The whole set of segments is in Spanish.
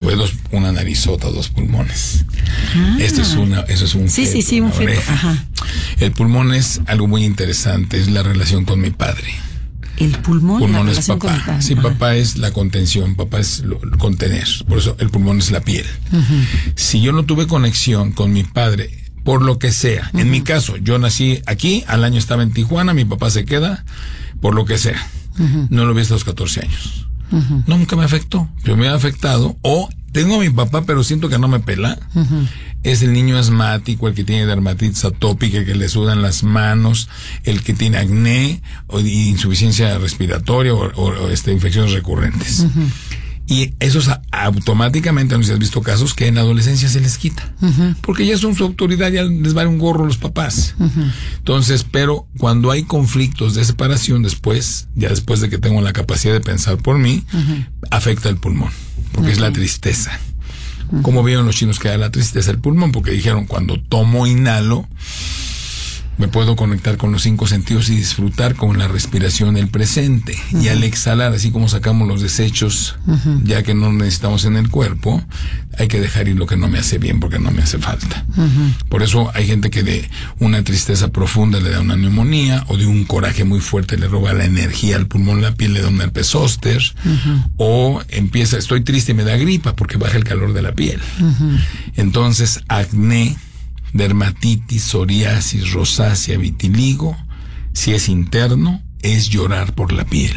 tuve una narizota, 2 pulmones. Eso es un feto, sí, un feto. Ajá. El pulmón es algo muy interesante, es la relación con mi padre. El pulmón la es papá. Sí, papá es la contención, papá es contener. Por eso el pulmón es la piel. Si yo no tuve conexión con mi padre, por lo que sea, en mi caso, yo nací aquí, al año estaba en Tijuana, mi papá se queda, por lo que sea. No lo vi hasta los 14 años. Nunca me afectó, pero me ha afectado. O tengo a mi papá, pero siento que no me pela. Es el niño asmático, el que tiene dermatitis atópica, el que le sudan las manos, el que tiene acné o insuficiencia respiratoria o infecciones recurrentes. Y esos automáticamente, no sé si has visto casos que en la adolescencia se les quita. Porque ya son su autoridad, ya les vale un gorro los papás. Entonces, pero cuando hay conflictos de separación después de que tengo la capacidad de pensar por mí, afecta el pulmón. Porque es la tristeza. ¿Cómo vieron los chinos que era la tristeza el pulmón? Porque dijeron, cuando tomo, inhalo, me puedo conectar con los 5 sentidos y disfrutar con la respiración el presente. Y al exhalar, así como sacamos los desechos, ya que no necesitamos en el cuerpo, hay que dejar ir lo que no me hace bien porque no me hace falta. Por eso hay gente que de una tristeza profunda le da una neumonía, o de un coraje muy fuerte le roba la energía al pulmón, la piel le da un herpes zóster, o empieza, estoy triste y me da gripa porque baja el calor de la piel. Entonces, acné, dermatitis, psoriasis, rosácea, vitiligo, si es interno, es llorar por la piel.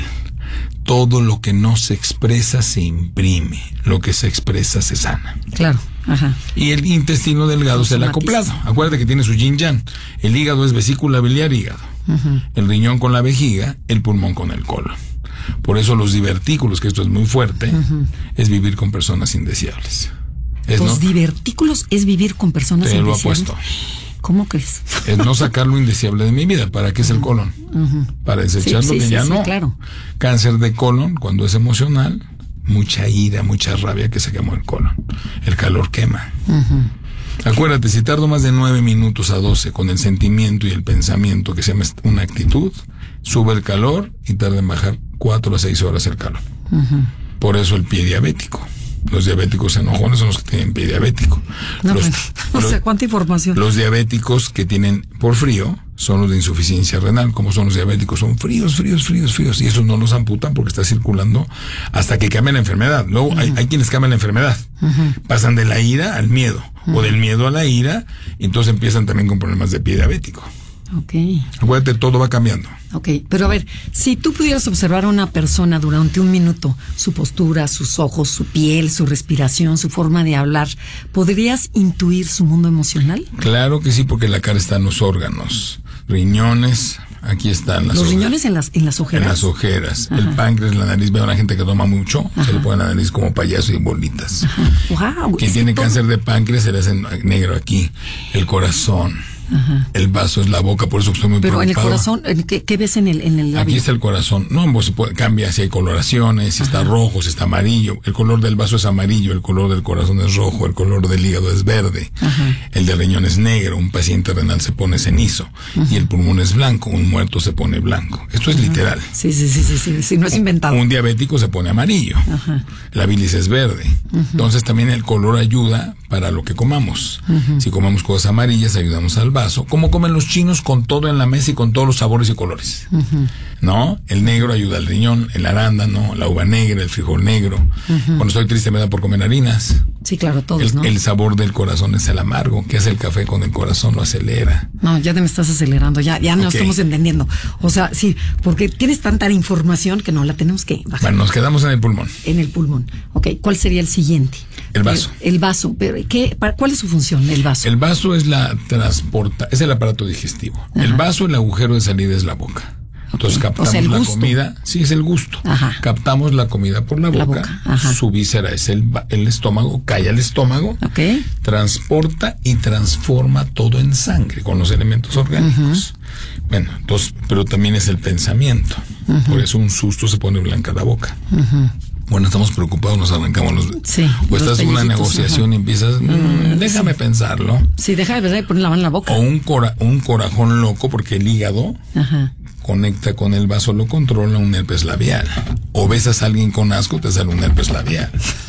Todo lo que no se expresa se imprime, lo que se expresa se sana. Claro. Ajá. Y el intestino delgado es el acoplado. Acuérdate que tiene su yin yang. El hígado es vesícula biliar, hígado. El riñón con la vejiga, el pulmón con el colon. Por eso los divertículos, que esto es muy fuerte, es vivir con personas indeseables. Los divertículos es vivir con personas indeseables. Te lo apuesto. ¿Cómo crees? Es no sacar lo indeseable de mi vida. ¿Para qué es el colon? Para desechar lo que ya no. Claro. Cáncer de colon, cuando es emocional, mucha ira, mucha rabia que se quemó el colon. El calor quema. Acuérdate, si tardo más de 9 minutos a 12 con el sentimiento y el pensamiento, que se llama una actitud, sube el calor y tarda en bajar 4 a 6 horas el calor. Por eso el pie diabético. Los diabéticos enojones son los que tienen pie diabético. No, o sea, ¿cuánta información? Los diabéticos que tienen por frío son los de insuficiencia renal. ¿Cómo son los diabéticos? Son fríos. Y esos no los amputan porque está circulando hasta que cambia la enfermedad. Luego hay quienes cambian la enfermedad. Pasan de la ira al miedo. O del miedo a la ira. Y entonces empiezan también con problemas de pie diabético. Acuérdate, todo va cambiando. Pero a ver, si tú pudieras observar a una persona durante 1 minuto, su postura, sus ojos, su piel, su respiración, su forma de hablar, ¿podrías intuir su mundo emocional? Claro que sí, porque la cara está en los órganos. Riñones, aquí están las los riñones en las ojeras. En las ojeras. El páncreas, la nariz. Veo a una gente que toma mucho, se le pone la nariz como payaso y bolitas. Wow. Quien tiene cáncer de páncreas se le hace negro aquí. El corazón. El vaso es la boca, por eso estoy muy preocupado. Pero en el corazón, ¿qué ves en el labio? Aquí está el corazón. No, pues cambia si hay coloraciones, si está rojo, si está amarillo. El color del vaso es amarillo, el color del corazón es rojo, el color del hígado es verde, el del riñón es negro, un paciente renal se pone cenizo, y el pulmón es blanco, un muerto se pone blanco. Esto es literal. Sí, no es inventado. Un diabético se pone amarillo, la bilis es verde. Entonces también el color ayuda para lo que comamos. Si comamos cosas amarillas, ayudamos al vaso, como comen los chinos, con todo en la mesa y con todos los sabores y colores. ¿No? El negro ayuda al riñón, el arándano, la uva negra, el frijol negro. Cuando estoy triste me da por comer harinas. Sí, claro, todos, ¿no? El sabor del corazón es el amargo. ¿Qué hace el café con el corazón? Lo acelera. No, ya te me estás acelerando, ya no estamos entendiendo. O sea, sí, porque tienes tanta información que no la tenemos que bajar. Bueno, nos quedamos en el pulmón. En el pulmón. ¿Cuál sería el siguiente? El vaso. El vaso. Pero ¿cuál es su función, el vaso? El vaso es es el aparato digestivo. El vaso, el agujero de salida es la boca. Entonces captamos la comida. Sí, es el gusto. Captamos la comida por la boca. Su víscera es el estómago, cae al estómago, transporta y transforma todo en sangre con los elementos orgánicos. Bueno, entonces, pero también es el pensamiento. Por eso un susto se pone blanca la boca. Bueno, estamos preocupados, nos arrancamos los... Sí. O estás en una negociación y empiezas... déjame pensarlo. Sí, déjame pensar y poner la mano en la boca. O un corajón loco, porque el hígado conecta con el vaso, lo controla, un herpes labial. O besas a alguien con asco, te sale un herpes labial.